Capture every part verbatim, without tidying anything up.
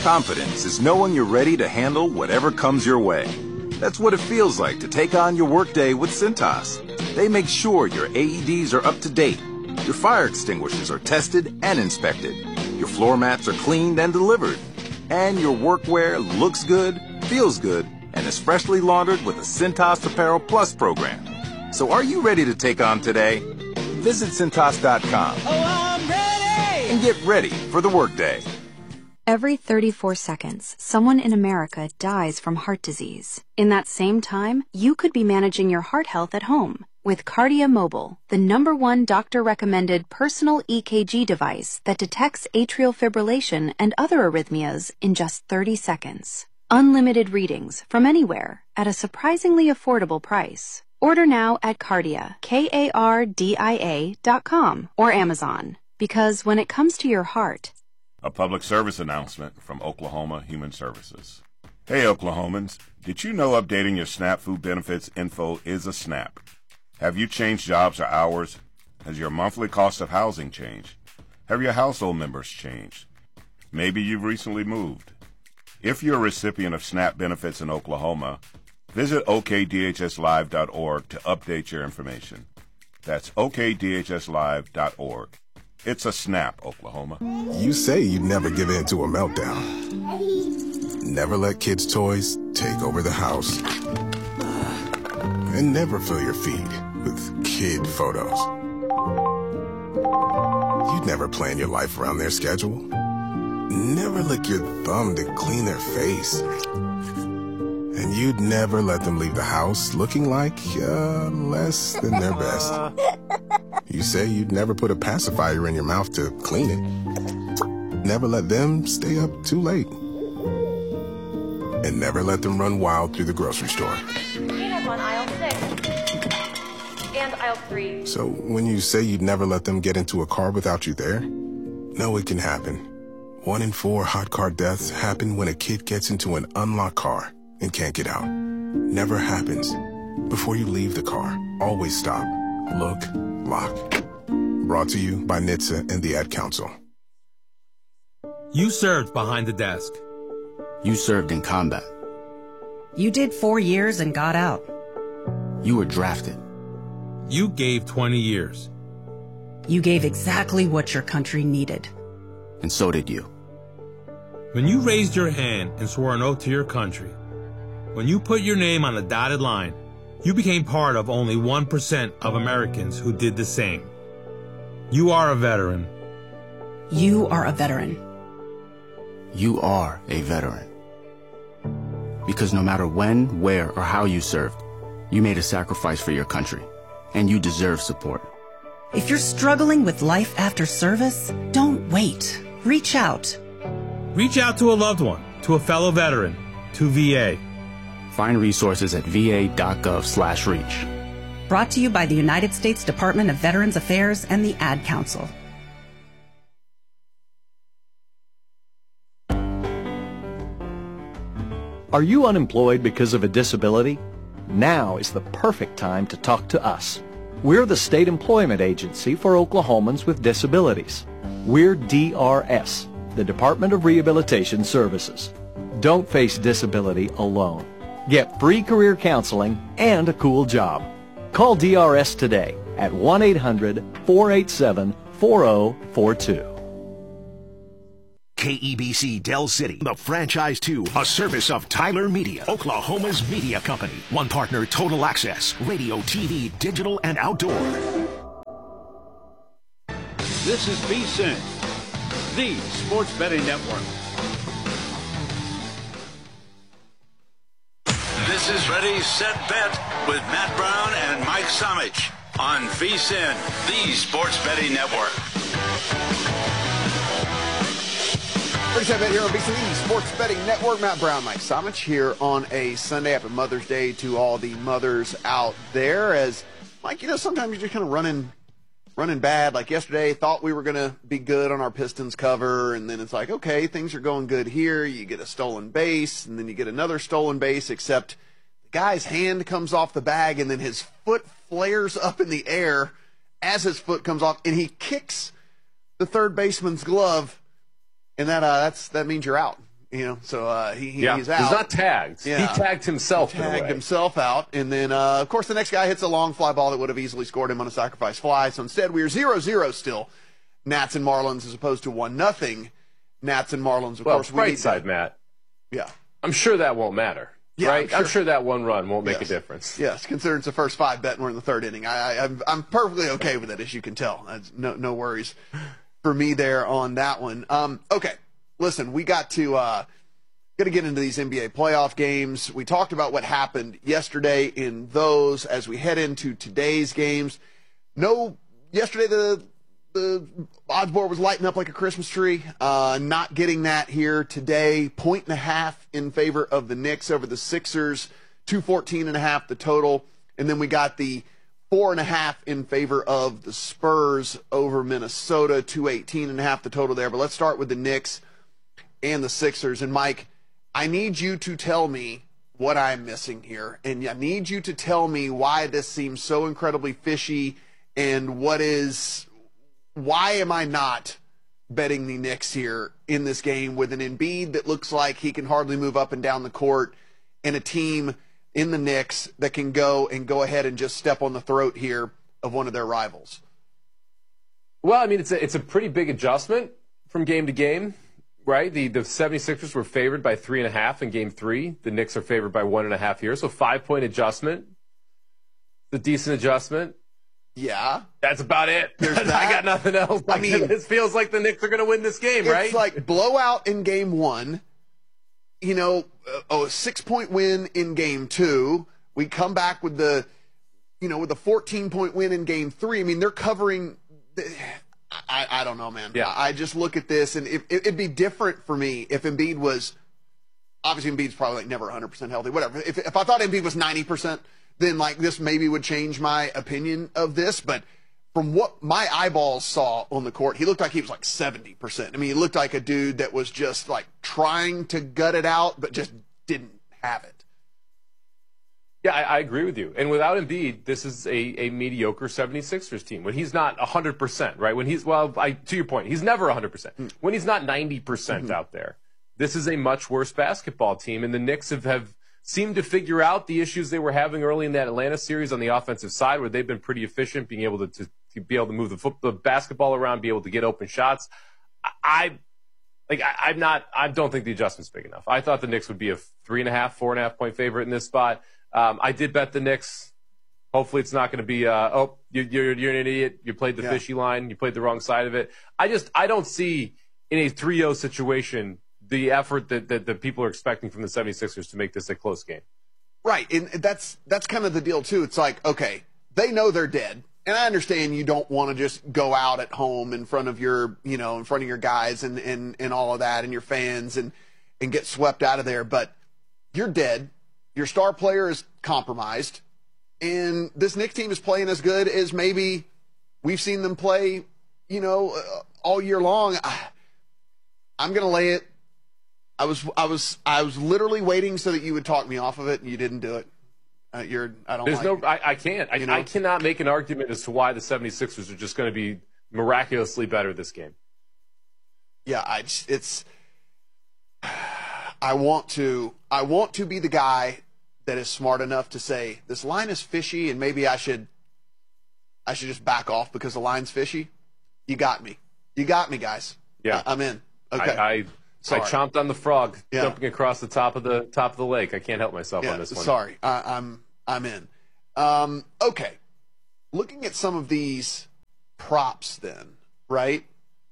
Confidence is knowing you're ready to handle whatever comes your way. That's what it feels like to take on your workday with Cintas. They make sure your A E Ds are up to date, your fire extinguishers are tested and inspected, your floor mats are cleaned and delivered, and your workwear looks good, feels good, and is freshly laundered with a Cintas Apparel Plus program. So are you ready to take on today? Visit Cintas dot com Oh, I'm ready! and get ready for the workday. Every thirty-four seconds, someone in America dies from heart disease. In that same time, you could be managing your heart health at home with Kardia Mobile, the number one doctor-recommended personal E K G device that detects atrial fibrillation and other arrhythmias in just thirty seconds. Unlimited readings from anywhere at a surprisingly affordable price. Order now at Kardia, K A R D I A dot com or Amazon. Because when it comes to your heart... A public service announcement from Oklahoma Human Services. Hey, Oklahomans, did you know updating your SNAP food benefits info is a snap? Have you changed jobs or hours? Has your monthly cost of housing changed? Have your household members changed? Maybe you've recently moved. If you're a recipient of SNAP benefits in Oklahoma, visit O K D H S live dot org to update your information. That's O K D H S live dot org. It's a snap, Oklahoma. You say you'd never give in to a meltdown. Never let kids' toys take over the house. And never fill your feed with kid photos. You'd never plan your life around their schedule. Never lick your thumb to clean their face. And you'd never let them leave the house looking like uh, less than their best. You say you'd never put a pacifier in your mouth to clean it. Never let them stay up too late. And never let them run wild through the grocery store. Peanuts on aisle six. And aisle three. So when you say you'd never let them get into a car without you there, no, it can happen. One in four hot car deaths happen when a kid gets into an unlocked car and can't get out. Never happens. Before you leave the car, always stop, look, lock. Brought to you by N H T S A and the Ad Council. You served behind the desk. You served in combat. You did four years and got out. You were drafted. You gave twenty years. You gave exactly what your country needed. And so did you. When you raised your hand and swore an oath to your country, when you put your name on the dotted line, you became part of only one percent of Americans who did the same. You are a veteran. You are a veteran. You are a veteran. Because no matter when, where, or how you served, you made a sacrifice for your country, and you deserve support. If you're struggling with life after service, don't wait. Reach out. Reach out to a loved one, to a fellow veteran, to V A. Find resources at V A dot gov slash reach. Brought to you by the United States Department of Veterans Affairs and the Ad Council. Are you unemployed because of a disability? Now is the perfect time to talk to us. We're the state employment agency for Oklahomans with disabilities. We're D R S, the Department of Rehabilitation Services. Don't face disability alone. Get free career counseling and a cool job. Call D R S today at one eight hundred, four eight seven, four zero four two. K E B C Del City, the franchise two, a service of Tyler Media, Oklahoma's media company. One partner, Total Access, radio, T V, digital, and outdoor. This is VSiN, the sports betting network. This is Ready, Set, Bet with Matt Brown and Mike Somich on VSiN, the sports betting network. Ready, Set, Bet here on VSiN, the sports betting network. Matt Brown, Mike Somich here on a Sunday after Mother's Day to all the mothers out there. As, Mike, you know, sometimes you're just kind of running running bad. Like yesterday, thought we were going to be good on our Pistons cover, and then it's like, okay, things are going good here. You get a stolen base, and then you get another stolen base, except the guy's hand comes off the bag, and then his foot flares up in the air as his foot comes off, and he kicks the third baseman's glove, and that uh, that's that means you're out. you know, so uh, he, yeah. he's out. He's not tagged. Yeah. He tagged himself. He tagged himself out. And then, uh, of course, the next guy hits a long fly ball that would have easily scored him on a sacrifice fly. So instead, we are zero zero still, Nats and Marlins, as opposed to one nothing Nats and Marlins. Of well, course, we right need side, to, Matt. Yeah. I'm sure that won't matter. Yeah, right? I'm sure. I'm sure that one run won't make yes. a difference. Yes, considering it's the first five bet and we're in the third inning. I, I, I'm, I'm perfectly okay with it, as you can tell. That's no, no worries for me there on that one. Um, okay, listen, we got to uh, got to get into these N B A playoff games. We talked about what happened yesterday in those as we head into today's games. No, yesterday the the odds board was lighting up like a Christmas tree. Uh, not getting that here today. Point and a half in favor of the Knicks over the Sixers. two fourteen and a half the total. And then we got the four and a half in favor of the Spurs over Minnesota. two eighteen and a half the total there. But let's start with the Knicks and the Sixers. And Mike, I need you to tell me what I'm missing here. And I need you to tell me why this seems so incredibly fishy and what is... Why am I not betting the Knicks here in this game with an Embiid that looks like he can hardly move up and down the court and a team in the Knicks that can go and go ahead and just step on the throat here of one of their rivals? Well, I mean, it's a, it's a pretty big adjustment from game to game, right? The, the 76ers were favored by three and a half in game three. The Knicks are favored by one and a half here. So five-point adjustment. The decent adjustment. Yeah. That's about it. That. I got nothing else. I mean, this feels like the Knicks are going to win this game, it's right? It's like blowout in game one, you know, oh, a six-point win in game two. We come back with the, you know, with a fourteen-point win in game three. I mean, they're covering, the, I, I don't know, man. Yeah. I just look at this, and it, it'd be different for me if Embiid was, obviously Embiid's probably like never one hundred percent healthy, whatever. If, if I thought Embiid was ninety percent, then like this maybe would change my opinion of this. But from what my eyeballs saw on the court, he looked like he was like seventy percent. I mean, he looked like a dude that was just like trying to gut it out, but just didn't have it. Yeah, I, I agree with you. And without Embiid, this is a, a mediocre 76ers team. When he's not one hundred percent, right? When he's, well, I, to your point, he's never one hundred percent. Mm. When he's not ninety percent mm-hmm. out there, this is a much worse basketball team. And the Knicks have, have seemed to figure out the issues they were having early in that Atlanta series on the offensive side, where they've been pretty efficient, being able to, to, to be able to move the, foot, the basketball around, be able to get open shots. I, I like, I, I'm not, I don't think the adjustment's big enough. I thought the Knicks would be a three and a half, four and a half point favorite in this spot. Um, I did bet the Knicks. Hopefully it's not going to be, uh, oh, you, you're, you're an idiot. You played the yeah. fishy line. You played the wrong side of it. I just, I don't see in a three oh situation the effort that, that, that people are expecting from the 76ers to make this a close game. Right. And that's, that's kind of the deal too. It's like, okay, they know they're dead. And I understand you don't want to just go out at home in front of your, you know, in front of your guys and, and, and all of that and your fans and, and get swept out of there. But you're dead. Your star player is compromised. And this Knicks team is playing as good as maybe we've seen them play, you know, uh, all year long. I, I'm going to lay it. I was, I was, I was literally waiting so that you would talk me off of it, and you didn't do it. Uh, you're, I don't. There's like no, I, I can't. I, you know? I cannot make an argument as to why the 76ers are just going to be miraculously better this game. Yeah, I, it's. I want to, I want to be the guy that is smart enough to say this line is fishy, and maybe I should, I should just back off because the line's fishy. You got me. You got me, guys. Yeah, I, I'm in. Okay. I, I, I chomped on the frog yeah. jumping across the top of the top of the lake. I can't help myself yeah, on this one. Sorry, I, I'm I'm in. Um, okay, looking at some of these props, then right,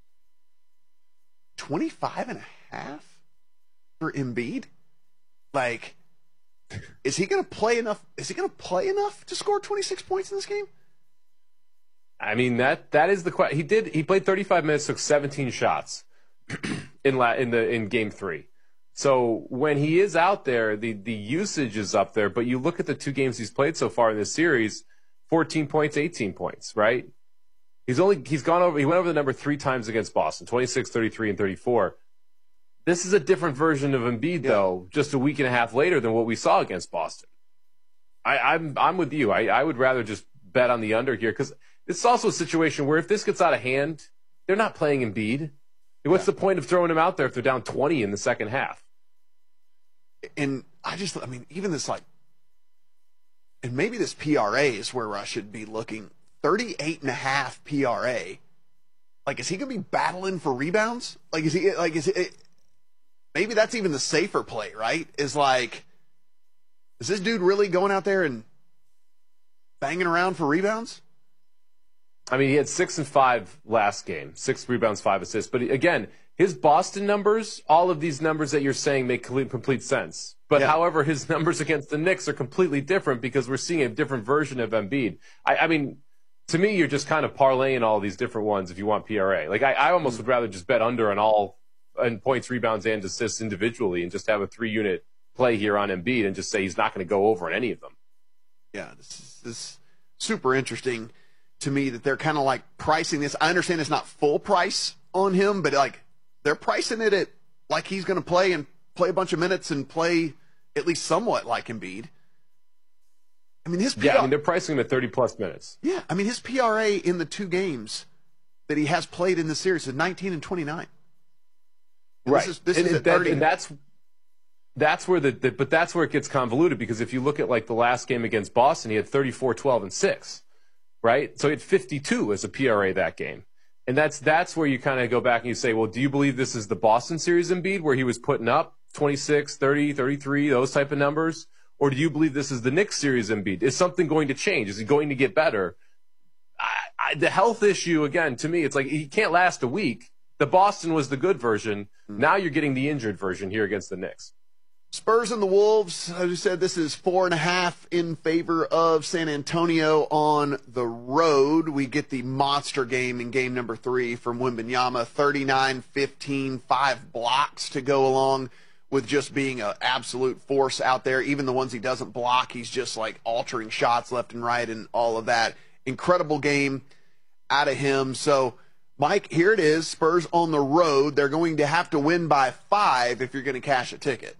twenty-five and a half for Embiid. Like, is he going to play enough? Is he going to play enough to score twenty-six points in this game? I mean, that that is the question. He did. He played thirty-five minutes, took seventeen shots in la, in the in game three. So when he is out there, the the usage is up there. But you look at the two games he's played so far in this series: fourteen points, eighteen points. Right? He's only he's gone over. He went over the number three times against Boston: twenty-six, thirty-three, and thirty-four. This is a different version of Embiid, yeah. though, just a week and a half later than what we saw against Boston. I, I'm I'm with you. I, I would rather just bet on the under here because it's also a situation where if this gets out of hand, they're not playing Embiid. What's yeah. the point of throwing him out there if they're down twenty in the second half? And I just, I mean, even this like, and maybe this P R A is where I should be looking. thirty-eight and a half P R A. Like, is he going to be battling for rebounds? Like, is he, like, is it, maybe that's even the safer play, right? Is like, is this dude really going out there and banging around for rebounds? I mean, he had six and five last game, six rebounds, five assists. But again, his Boston numbers, all of these numbers that you're saying make complete sense. But yeah. However, his numbers against the Knicks are completely different because we're seeing a different version of Embiid. I, I mean, to me, you're just kind of parlaying all these different ones if you want P R A. Like, I, I almost mm. would rather just bet under on all on points, rebounds, and assists individually and just have a three-unit play here on Embiid and just say he's not going to go over on any of them. Yeah, this is, this is super interesting to me that they're kind of like pricing this. I understand it's not full price on him, but like they're pricing it at like he's going to play and play a bunch of minutes and play at least somewhat like Embiid. I mean, his P R A, yeah, I mean, they're pricing him at thirty-plus minutes. Yeah, I mean, his P R A in the two games that he has played in the series is nineteen and twenty-nine. And right, this is, this and, is and, that, and that's that's where the, the but that's where it gets convoluted because if you look at like the last game against Boston, he had thirty-four, twelve, and six, right? So he had fifty-two as a P R A that game, and that's that's where you kind of go back and you say, well, do you believe this is the Boston series Embiid where he was putting up twenty-six, thirty, thirty-three, those type of numbers? Or do you believe this is the Knicks series Embiid? Is something going to change? Is he going to get better? I, I, the health issue, again, to me, it's like he can't last a week. The Boston was the good version. Mm-hmm. Now you're getting the injured version here against the Knicks. Spurs and the Wolves, as you said, this is four and a half in favor of San Antonio on the road. We get the monster game in game number three from Wembanyama, thirty-nine, fifteen, five blocks to go along with just being an absolute force out there. Even the ones he doesn't block, he's just like altering shots left and right and all of that. Incredible game out of him. So, Mike, here it is. Spurs on the road. They're going to have to win by five if you're going to cash a ticket.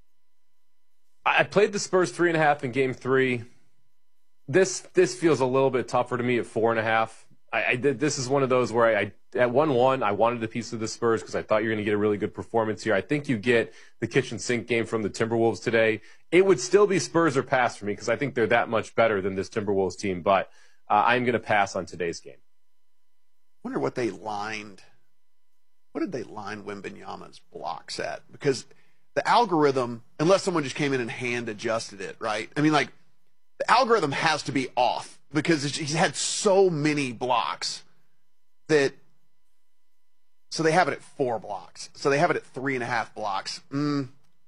I played the Spurs three and a half in game three. This this feels a little bit tougher to me at four and a half. I, I did. This is one of those where I, I at one one I wanted a piece of the Spurs because I thought you were going to get a really good performance here. I think you get the kitchen sink game from the Timberwolves today. It would still be Spurs or pass for me because I think they're that much better than this Timberwolves team. But uh, I'm going to pass on today's game. I wonder what they lined. What did they line Wembanyama's blocks at? Because the algorithm, unless someone just came in and hand adjusted it, right? I mean, like the algorithm has to be off. Because he's had so many blocks that, so they have it at four blocks. So they have it at three and a half blocks. Mm,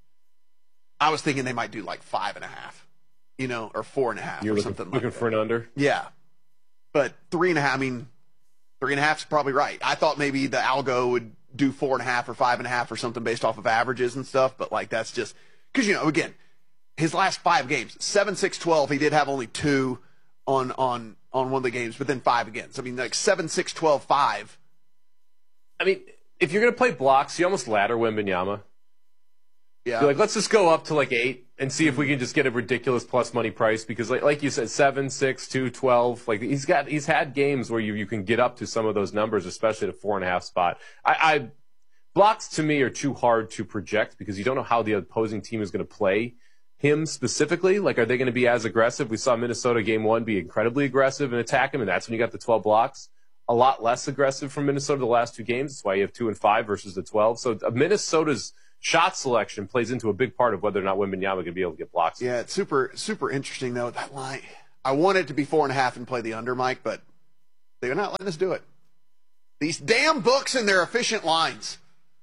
I was thinking they might do like five and a half, you know, or four and a half You're or looking, something like looking that. for an under? Yeah. But three and a half, I mean, three and a half is probably right. I thought maybe the algo would do four and a half or five and a half or something based off of averages and stuff. But like, that's just, because, you know, again, his last five games, seven, six, twelve, he did have only two on on on one of the games, but then five again. So I mean, like seven, six, twelve, five. I mean, if you're gonna play blocks, you almost ladder Wembanyama. Yeah. You're like, let's just go up to like eight and see if we can just get a ridiculous plus money price because, like like you said, seven, six, two, twelve. Like he's got he's had games where you you can get up to some of those numbers, especially at a four and a half spot. I, I blocks to me are too hard to project because you don't know how the opposing team is going to play him specifically. Like, are they going to be as aggressive? We saw Minnesota game one be incredibly aggressive and attack him, and that's when you got the twelve blocks. A lot less aggressive from Minnesota the last two games. That's why you have two and five versus the twelve. So uh, Minnesota's shot selection plays into a big part of whether or not Wembanyama can be able to get blocks. Yeah, it's super, super interesting, though. That line, I wanted it to be four and a half and play the under, Mike, but they're not letting us do it. These damn books and their efficient lines.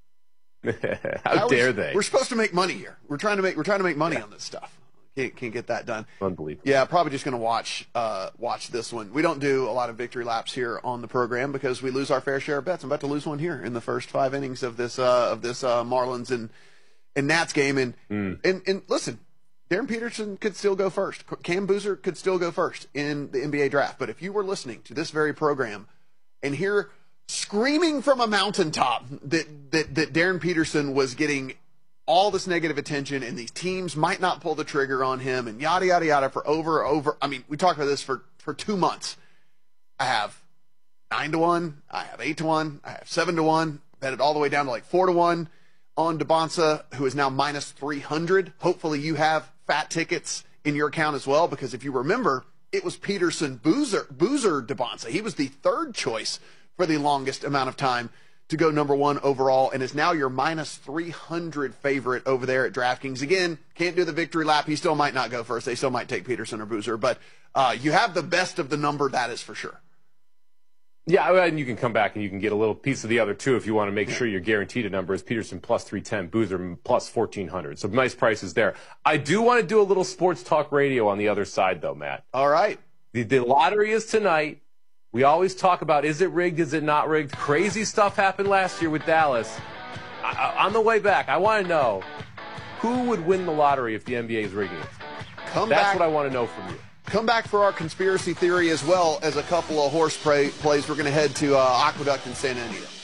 How How dare is, they? We're supposed to make money here. We're trying to make we're trying to make money yeah. on this stuff. Can't can't get that done. Unbelievable. Yeah, probably just going to watch uh, watch this one. We don't do a lot of victory laps here on the program because we lose our fair share of bets. I'm about to lose one here in the first five innings of this uh, of this uh, Marlins and and Nats game. And mm. and and listen, Darren Peterson could still go first. Cam Boozer could still go first in the N B A draft. But if you were listening to this very program and hear screaming from a mountaintop that, that that Darren Peterson was getting all this negative attention and these teams might not pull the trigger on him and yada, yada, yada for over, over. I mean, we talked about this for, for two months. I have nine to one. I have eight to one. I have seven to one. Bet it all the way down to like four to one on Debonsa, who is now minus three hundred. Hopefully you have fat tickets in your account as well, because if you remember, it was Peterson Boozer, Boozer Debonsa. He was the third choice for the longest amount of time to go number one overall, and is now your minus three hundred favorite over there at DraftKings. Again, can't do the victory lap. He still might not go first. They still might take Peterson or Boozer, but uh, you have the best of the number, that is for sure. Yeah, and you can come back and you can get a little piece of the other two if you want to make sure you're guaranteed a number. Is Peterson plus three ten, Boozer plus fourteen hundred. So nice prices there. I do want to do a little sports talk radio on the other side, though, Matt. All right. The, the lottery is tonight. We always talk about, is it rigged, is it not rigged? Crazy stuff happened last year with Dallas. I, I, on the way back, I want to know, who would win the lottery if the N B A is rigging it? Come That's back. what I want to know from you. Come back for our conspiracy theory as well as a couple of horse play, plays. We're going to head to uh, Aqueduct in San Antonio.